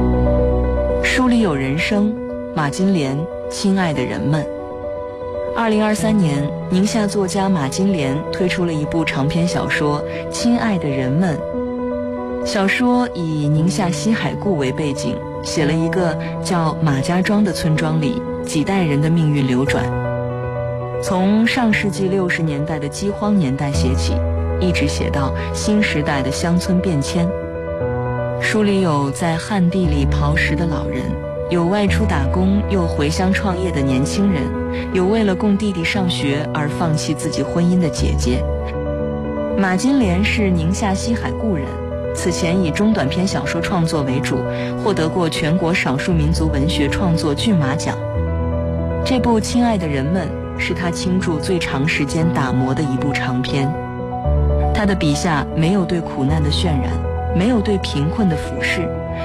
书里有人生，马金莲，亲爱的人们。2023年，宁夏作家马金莲推出了一部长篇小说《亲爱的人们》。小说以宁夏西海固为背景，写了一个叫马家庄的村庄里几代人的命运流转，从上世纪60年代的饥荒年代写起，一直写到新时代的乡村变迁。书里有在旱地里刨食的老人，有外出打工又回乡创业的年轻人，有为了供弟弟上学而放弃自己婚姻的姐姐。马金莲是宁夏西海固人，此前以中短篇小说创作为主，获得过全国少数民族文学创作骏马奖。这部《亲爱的人们》是他倾注最长时间打磨的一部长篇。他的笔下没有对苦难的渲染，没有对贫困的俯视，